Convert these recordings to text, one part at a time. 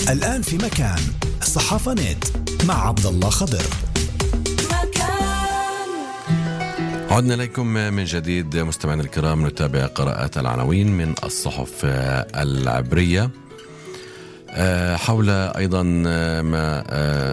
الآن في مكان صحافة نت مع عبد الله خضر. عدنا إليكم من جديد مستمعينا الكرام، نتابع قراءات العناوين من الصحف العبرية حول أيضا ما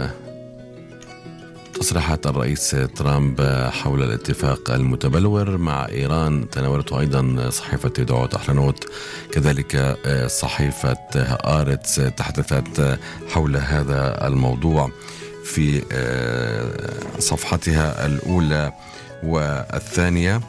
تصريحات الرئيس ترامب حول الاتفاق المتبلور مع إيران. تناولته أيضا صحيفة يدعوت أحرنوت، كذلك صحيفة آرتس تحدثت حول هذا الموضوع في صفحتها الأولى والثانية.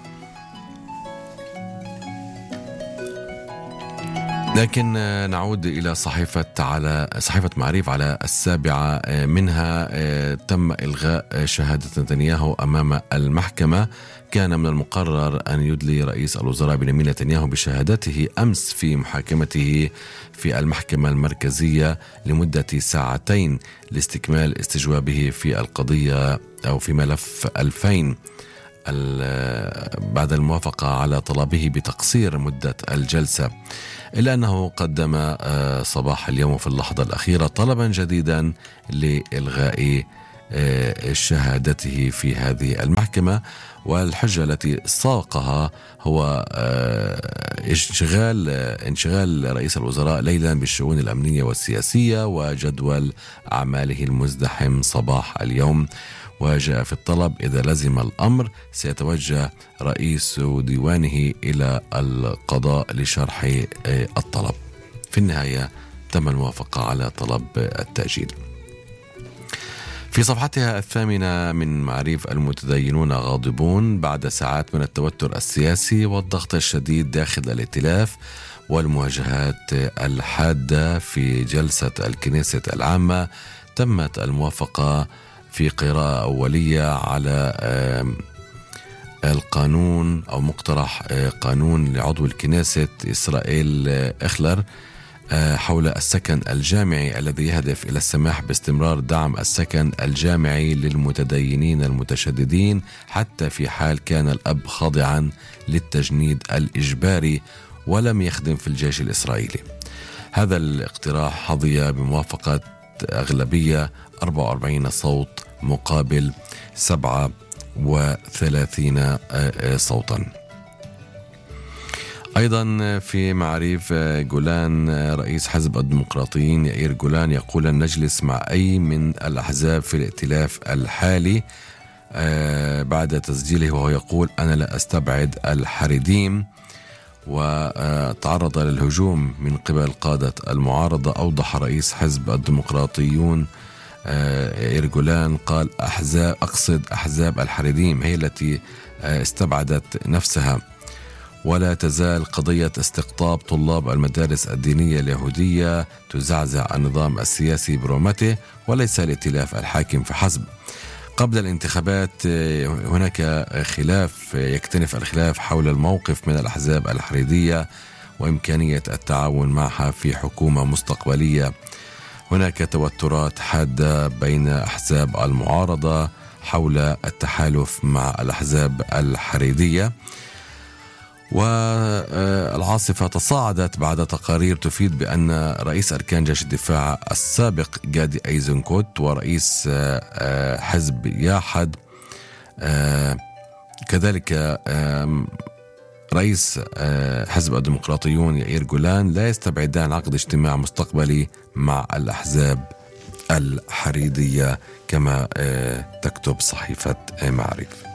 لكن نعود إلى صحيفة معريف على السابعة منها. تم إلغاء شهادة نتنياهو أمام المحكمة. كان من المقرر أن يدلي رئيس الوزراء بنيامين نتنياهو بشهادته أمس في محاكمته في المحكمة المركزية لمدة 2 ساعات لاستكمال استجوابه في القضية أو في ملف 2000 بعد الموافقة على طلبه بتقصير مدة الجلسة، إلا أنه قدم صباح اليوم في اللحظة الأخيرة طلبا جديدا لإلغاء شهادته في هذه المحكمة، والحجة التي ساقها هو انشغال رئيس الوزراء ليلا بالشؤون الأمنية والسياسية وجدول أعماله المزدحم صباح اليوم. وجاء في الطلب إذا لزم الأمر سيتوجه رئيس ديوانه إلى القضاء لشرح الطلب. في النهاية تم الموافقة على طلب التأجيل. في صفحتها الثامنة من معريف، المتدينون غاضبون بعد ساعات من التوتر السياسي والضغط الشديد داخل الائتلاف والمواجهات الحادة في جلسة الكنيسة العامة. تمت الموافقة في قراءة أولية على القانون أو مقترح قانون لعضو الكنيسة إسرائيل إخلر حول السكن الجامعي الذي يهدف إلى السماح باستمرار دعم السكن الجامعي للمتدينين المتشددين حتى في حال كان الأب خاضعا للتجنيد الإجباري ولم يخدم في الجيش الإسرائيلي. هذا الاقتراح حظي بموافقة أغلبية 44 صوت مقابل 37 صوتا. أيضا في معريف جولان، رئيس حزب الديمقراطيين يائير جولان يقول أن نجلس مع أي من الأحزاب في الائتلاف الحالي بعد تسجيله، وهو يقول أنا لا أستبعد الحريديم. وتعرض للهجوم من قبل قادة المعارضة. أوضح رئيس حزب الديمقراطيون يائير جولان قال أقصد أحزاب الحريديم هي التي استبعدت نفسها، ولا تزال قضية استقطاب طلاب المدارس الدينية اليهودية تزعزع النظام السياسي برمته وليس الائتلاف الحاكم فحسب. قبل الانتخابات هناك خلاف يكتنف الخلاف حول الموقف من الأحزاب الحريدية وإمكانية التعاون معها في حكومة مستقبلية. هناك توترات حادة بين أحزاب المعارضة حول التحالف مع الأحزاب الحريدية، والعاصفة تصاعدت بعد تقارير تفيد بأن رئيس أركان جيش الدفاع السابق جادي أيزنكوت ورئيس حزب ياحد كذلك رئيس حزب الديمقراطيون يائير جولان لا يستبعدان عقد اجتماع مستقبلي مع الأحزاب الحريدية كما تكتب صحيفة معريف.